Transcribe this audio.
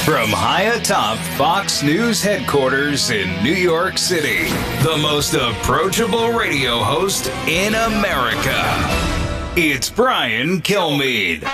From high atop Fox News headquarters in New York City, the most approachable radio host in America. It's Brian Kilmeade.